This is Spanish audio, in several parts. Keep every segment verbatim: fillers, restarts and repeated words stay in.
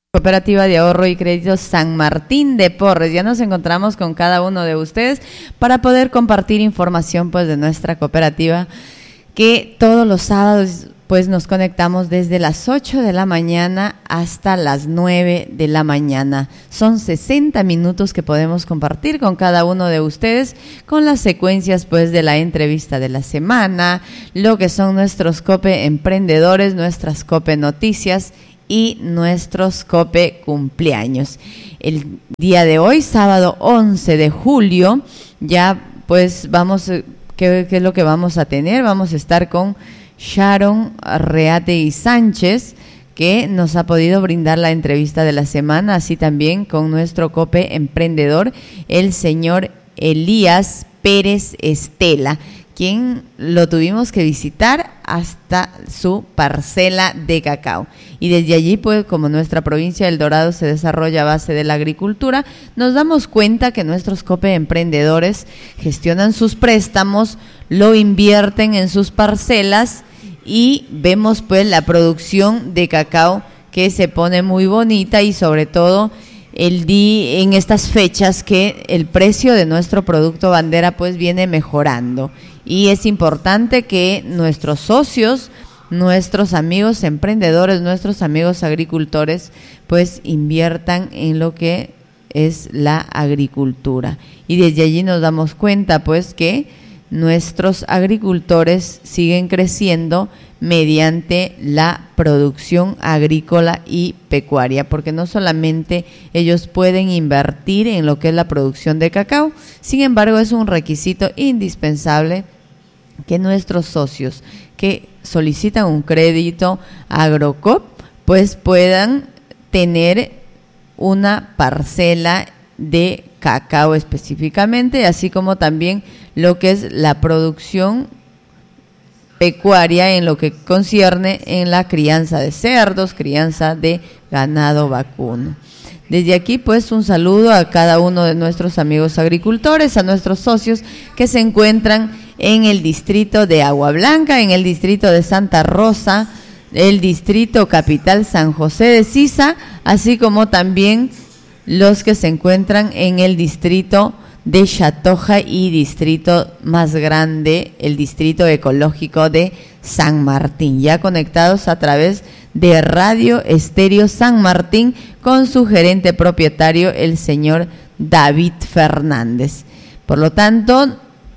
Cooperativa de Ahorro y Crédito San Martín de Porres. Ya nos encontramos con cada uno de ustedes para poder compartir información pues de nuestra cooperativa, que todos los sábados pues nos conectamos desde las ocho de la mañana hasta las nueve de la mañana. Son sesenta minutos que podemos compartir con cada uno de ustedes, con las secuencias pues de la entrevista de la semana, lo que son nuestros COPE emprendedores, nuestras COPE noticias y nuestros COPE cumpleaños. El día de hoy, sábado once de julio, ya pues vamos, ¿qué, qué es lo que vamos a tener? Vamos a estar con Sharon Reategui Sánchez, que nos ha podido brindar la entrevista de la semana, así también con nuestro COPE emprendedor, el señor Elías Pérez Estela, quien lo tuvimos que visitar hasta su parcela de cacao. Y desde allí, pues, como nuestra provincia del Dorado se desarrolla a base de la agricultura, nos damos cuenta que nuestros COPE emprendedores gestionan sus préstamos, lo invierten en sus parcelas y vemos pues la producción de cacao que se pone muy bonita, y sobre todo el di en estas fechas que el precio de nuestro producto bandera pues viene mejorando. Y es importante que nuestros socios, nuestros amigos emprendedores, nuestros amigos agricultores, pues inviertan en lo que es la agricultura. Y desde allí nos damos cuenta pues que nuestros agricultores siguen creciendo mediante la producción agrícola y pecuaria, porque no solamente ellos pueden invertir en lo que es la producción de cacao, sin embargo es un requisito indispensable que nuestros socios que solicitan un crédito Agrocop pues puedan tener una parcela de cacao específicamente, así como también lo que es la producción pecuaria en lo que concierne en la crianza de cerdos, crianza de ganado vacuno. Desde aquí pues un saludo a cada uno de nuestros amigos agricultores, a nuestros socios que se encuentran en el distrito de Agua Blanca, en el distrito de Santa Rosa, el distrito capital San José de Sisa, así como también los que se encuentran en el distrito de Chatoja y distrito más grande, el distrito ecológico de San Martín, ya conectados a través de Radio Estéreo San Martín con su gerente propietario, el señor David Fernández. Por lo tanto,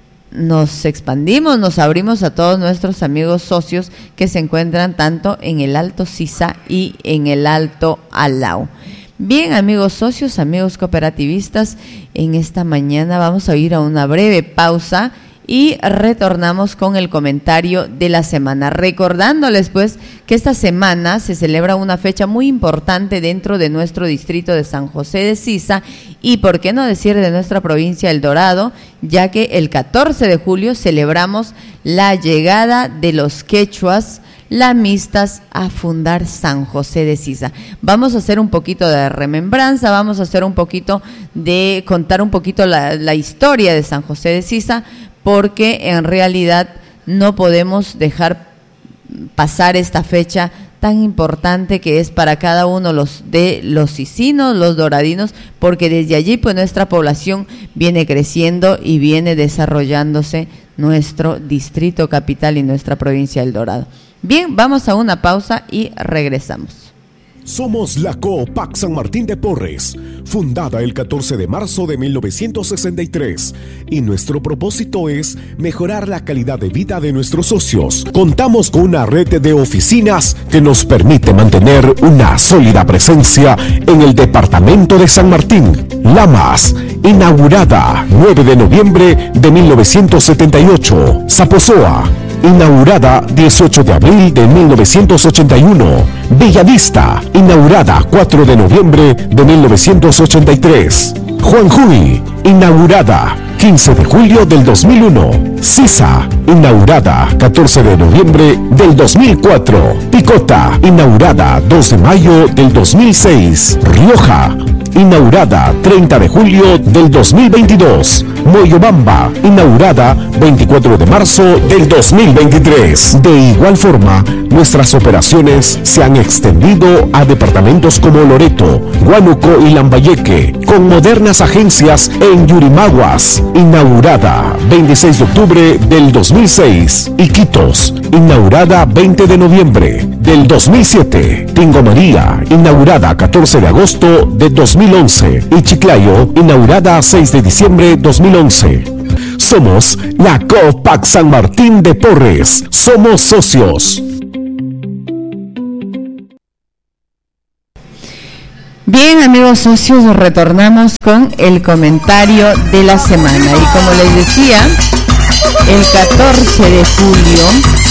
nos expandimos, nos abrimos a todos nuestros amigos socios que se encuentran tanto en el Alto Sisa y en el Alto Alao. Bien, amigos socios, amigos cooperativistas, en esta mañana vamos a ir a una breve pausa y retornamos con el comentario de la semana, recordándoles pues que esta semana se celebra una fecha muy importante dentro de nuestro distrito de San José de Sisa y por qué no decir de nuestra provincia El Dorado, ya que el catorce de julio celebramos la llegada de los quechuas lamistas a fundar San José de Sisa. Vamos a hacer un poquito de remembranza, vamos a hacer un poquito de contar un poquito la, la historia de San José de Sisa, porque en realidad no podemos dejar pasar esta fecha tan importante que es para cada uno los de los sisinos, los doradinos, porque desde allí pues nuestra población viene creciendo y viene desarrollándose nuestro distrito capital y nuestra provincia del Dorado. Bien, vamos a una pausa y regresamos. Somos la Coopac San Martín de Porres, fundada el catorce de marzo de mil novecientos sesenta y tres, y nuestro propósito es mejorar la calidad de vida de nuestros socios. Contamos con una red de oficinas que nos permite mantener una sólida presencia en el departamento de San Martín. Lamas, inaugurada nueve de noviembre de mil novecientos setenta y ocho. Zaposoa, inaugurada dieciocho de abril de mil novecientos ochenta y uno. Bellavista, inaugurada cuatro de noviembre de mil novecientos ochenta y tres. Juanjuy, inaugurada quince de julio del dos mil uno. Sisa, inaugurada catorce de noviembre del dos mil cuatro. Picota, inaugurada dos de mayo del dos mil seis. Rioja, inaugurada treinta de julio del dos mil veintidós. Moyobamba, inaugurada veinticuatro de marzo del dos mil veintitrés. De igual forma, nuestras operaciones se han extendido a departamentos como Loreto, Huánuco y Lambayeque, con modernas agencias en Yurimaguas, inaugurada veintiséis de octubre del dos mil seis. Iquitos, inaugurada veinte de noviembre del dos mil siete. Tingo María, inaugurada catorce de agosto de dos mil once. Y Chiclayo, inaugurada seis de diciembre de dos mil once. Somos la Copac San Martín de Porres. Somos socios. Bien, amigos socios, retornamos con el comentario de la semana. Y como les decía, el catorce de julio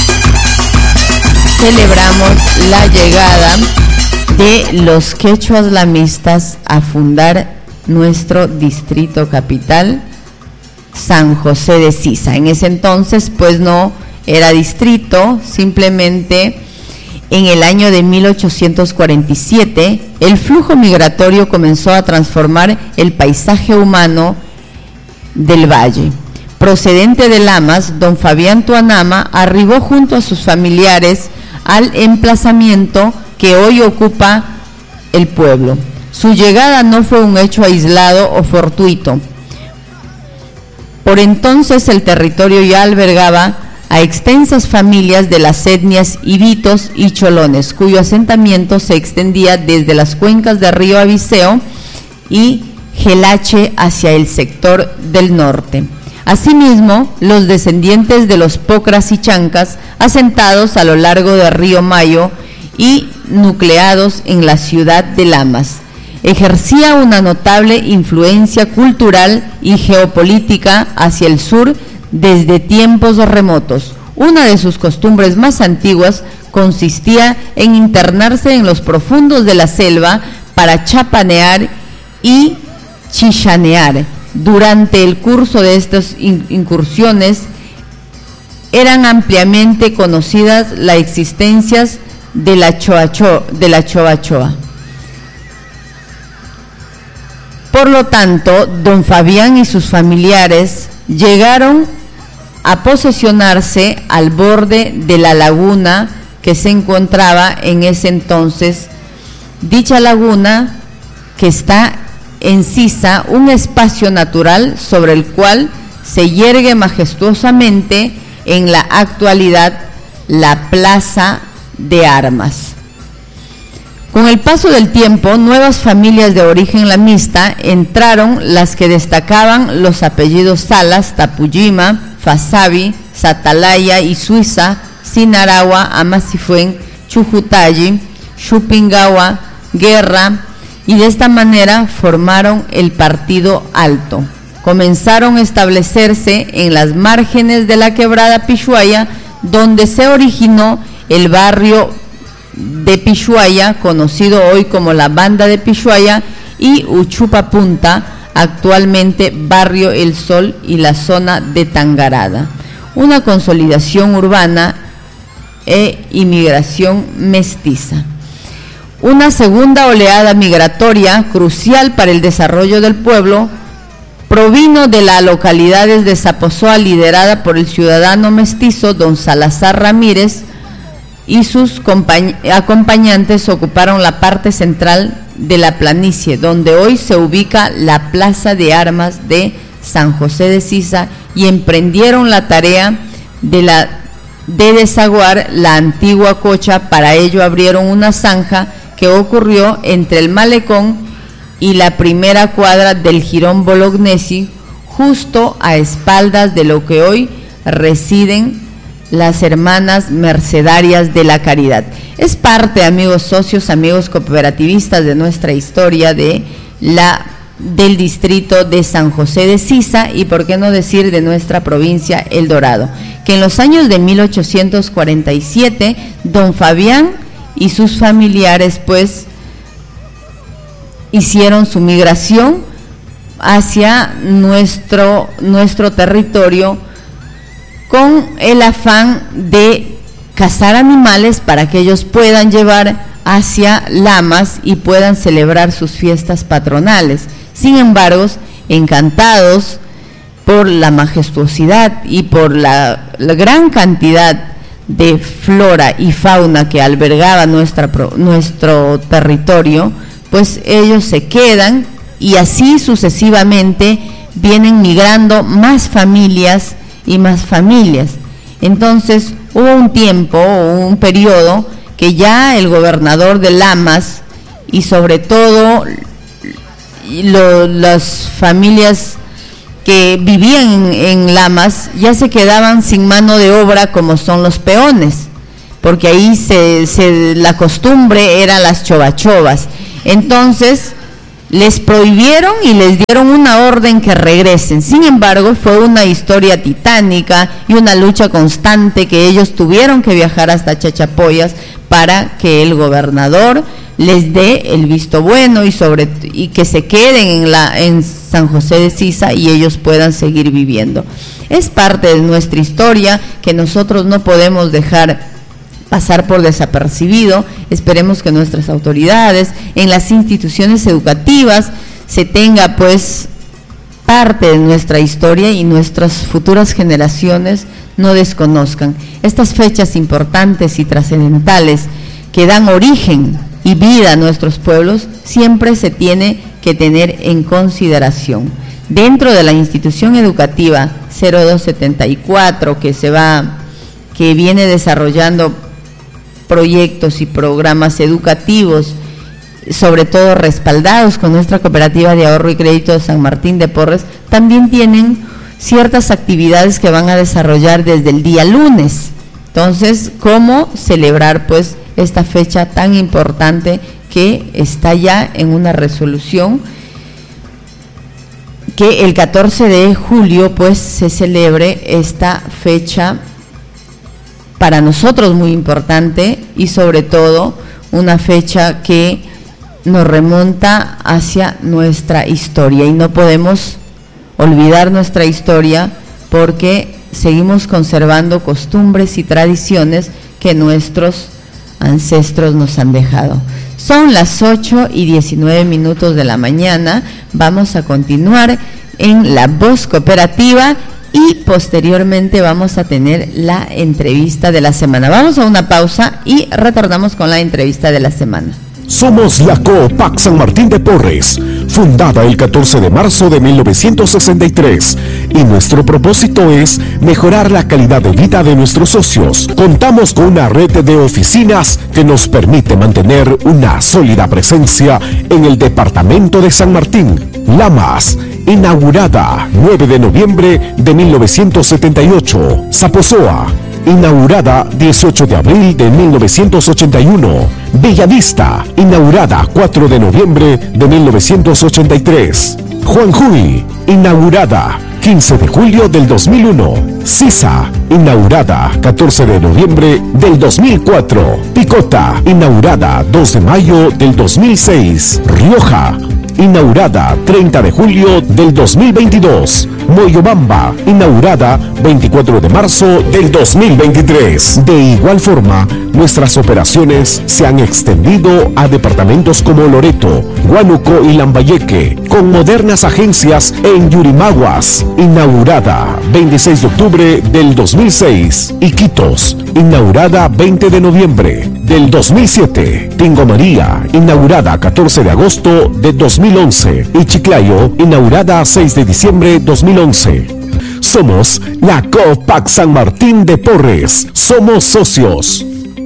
celebramos la llegada de los quechuas lamistas a fundar nuestro distrito capital, San José de Sisa. En ese entonces, pues no era distrito, simplemente en el año de mil ochocientos cuarenta y siete, el flujo migratorio comenzó a transformar el paisaje humano del valle. Procedente de Lamas, don Fabián Tuanama arribó junto a sus familiares al emplazamiento que hoy ocupa el pueblo. Su llegada no fue un hecho aislado o fortuito. Por entonces el territorio ya albergaba a extensas familias de las etnias ibitos y cholones, cuyo asentamiento se extendía desde las cuencas del río Abiseo y Gelache hacia el sector del norte. Asimismo, los descendientes de los Pocras y Chancas, asentados a lo largo del río Mayo y nucleados en la ciudad de Lamas, ejercía una notable influencia cultural y geopolítica hacia el sur desde tiempos remotos. Una de sus costumbres más antiguas consistía en internarse en los profundos de la selva para chapanear y chichanear. Durante el curso de estas incursiones eran ampliamente conocidas las existencias de la choacho, de la choachoa. Por lo tanto, don Fabián y sus familiares llegaron a posesionarse al borde de la laguna que se encontraba en ese entonces. Dicha laguna, que está en Sisa, un espacio natural sobre el cual se yergue majestuosamente en la actualidad la Plaza de Armas. Con el paso del tiempo, nuevas familias de origen lamista entraron, las que destacaban los apellidos Salas, Tapuyima, Fasabi, Satalaya y Suiza, Sinaragua, Amasifuen, Chujutayi, Chupingawa, Guerra, y de esta manera formaron el Partido Alto. Comenzaron a establecerse en las márgenes de la quebrada Pishuaya, donde se originó el barrio de Pishuaya, conocido hoy como la Banda de Pishuaya, y Uchupapunta, actualmente Barrio El Sol, y la zona de Tangarada. Una consolidación urbana e inmigración mestiza. Una segunda oleada migratoria crucial para el desarrollo del pueblo provino de las localidades de Zaposoa, liderada por el ciudadano mestizo don Salazar Ramírez, y sus acompañantes ocuparon la parte central de la planicie, donde hoy se ubica la Plaza de Armas de San José de Sisa, y emprendieron la tarea de, la, de desaguar la antigua cocha. Para ello abrieron una zanja que ocurrió entre el malecón y la primera cuadra del Jirón Bolognesi, justo a espaldas de lo que hoy residen las hermanas mercedarias de la caridad. Es parte, amigos socios, amigos cooperativistas, de nuestra historia de la del distrito de San José de Sisa, y por qué no decir de nuestra provincia El Dorado, que en los años de mil ochocientos cuarenta y siete don Fabián y sus familiares pues hicieron su migración hacia nuestro, nuestro territorio, con el afán de cazar animales para que ellos puedan llevar hacia Lamas y puedan celebrar sus fiestas patronales. Sin embargo, encantados por la majestuosidad y por la, la gran cantidad de flora y fauna que albergaba nuestra, nuestro territorio, pues ellos se quedan y así sucesivamente vienen migrando más familias y más familias. Entonces hubo un tiempo, un periodo que ya el gobernador de Lamas y sobre todo lo, las familias que vivían en, en Lamas ya se quedaban sin mano de obra, como son los peones, porque ahí se, se, la costumbre era las chovachovas. Entonces les prohibieron y les dieron una orden que regresen. Sin embargo, fue una historia titánica y una lucha constante que ellos tuvieron que viajar hasta Chachapoyas para que el gobernador les dé el visto bueno y sobre y que se queden en la en San José de Sisa y ellos puedan seguir viviendo. Es parte de nuestra historia que nosotros no podemos dejar pasar por desapercibido. Esperemos que nuestras autoridades en las instituciones educativas se tenga pues parte de nuestra historia y nuestras futuras generaciones no desconozcan estas fechas importantes y trascendentales que dan origen y vida a nuestros pueblos. Siempre se tiene que tener en consideración. Dentro de la institución educativa cero dos setenta y cuatro que se va, que viene desarrollando proyectos y programas educativos, sobre todo respaldados con nuestra cooperativa de ahorro y crédito de San Martín de Porres, también tienen ciertas actividades que van a desarrollar desde el día lunes. Entonces, ¿cómo celebrar pues esta fecha tan importante que está ya en una resolución que el catorce de julio pues se celebre esta fecha para nosotros muy importante y sobre todo una fecha que nos remonta hacia nuestra historia y no podemos olvidar nuestra historia porque seguimos conservando costumbres y tradiciones que nuestros ancestros nos han dejado. Son las ocho y diecinueve minutos de la mañana. Vamos a continuar en La Voz Cooperativa y posteriormente vamos a tener la entrevista de la semana. Vamos a una pausa y retornamos con la entrevista de la semana. Somos la Coopac San Martín de Porres, fundada el catorce de marzo de mil novecientos sesenta y tres, y nuestro propósito es mejorar la calidad de vida de nuestros socios. Contamos con una red de oficinas que nos permite mantener una sólida presencia en el departamento de San Martín. Lamas, inaugurada nueve de noviembre de mil novecientos setenta y ocho. Zaposoa, inaugurada dieciocho de abril de mil novecientos ochenta y uno. Bellavista, inaugurada cuatro de noviembre de mil novecientos ochenta y tres. Juanjuy, inaugurada quince de julio del dos mil uno. Sisa, inaugurada catorce de noviembre del dos mil cuatro. Picota, inaugurada dos de mayo del dos mil seis. Rioja, inaugurada treinta de julio del dos mil veintidós. Moyobamba, inaugurada veinticuatro de marzo del dos mil veintitrés. De igual forma, nuestras operaciones se han extendido a departamentos como Loreto, Huánuco y Lambayeque, con modernas agencias en Yurimaguas, inaugurada veintiséis de octubre del dos mil seis. Iquitos, inaugurada veinte de noviembre del dos mil siete. Tingo María, inaugurada catorce de agosto de dos mil once. Y Chiclayo, inaugurada seis de diciembre de dos mil once. Somos la Coopac San Martín de Porres. Somos socios.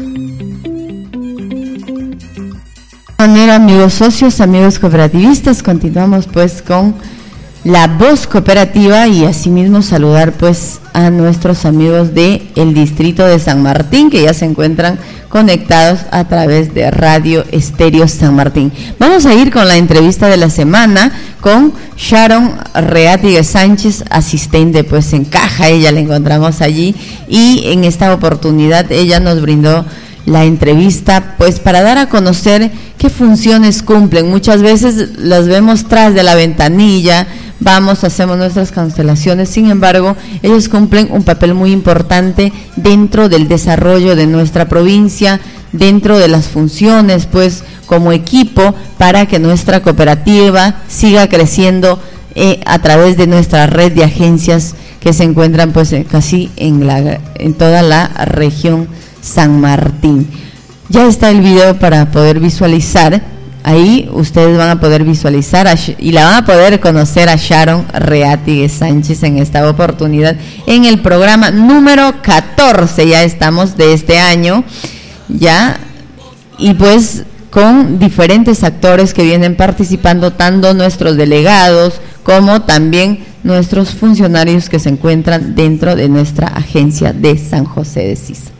De manera, amigos socios, amigos cooperativistas, continuamos pues con La Voz Cooperativa y asimismo saludar pues a nuestros amigos de el distrito de San Martín que ya se encuentran conectados a través de Radio Estéreo San Martín. Vamos a ir con la entrevista de la semana con Sharon Reátigue Sánchez, asistente pues en Caja, ella la encontramos allí y en esta oportunidad ella nos brindó la entrevista pues para dar a conocer qué funciones cumplen. Muchas veces las vemos tras de la ventanilla, vamos, hacemos nuestras constelaciones. Sin embargo, ellos cumplen un papel muy importante dentro del desarrollo de nuestra provincia, dentro de las funciones, pues, como equipo, para que nuestra cooperativa siga creciendo eh, a través de nuestra red de agencias que se encuentran, pues, eh, casi en la en toda la región San Martín. Ya está el video para poder visualizar. Ahí ustedes van a poder visualizar a, y la van a poder conocer a Sharon Reatigui Sánchez en esta oportunidad en el programa número catorce, ya estamos de este año, ya, y pues con diferentes actores que vienen participando, tanto nuestros delegados como también nuestros funcionarios que se encuentran dentro de nuestra agencia de San José de Sisa.